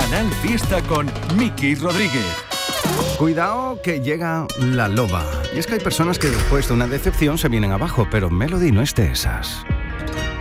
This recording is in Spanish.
Canal Fiesta con Miki Rodríguez. Cuidado que llega la loba. Y es que hay personas que después de una decepción se vienen abajo, pero Melody no es de esas.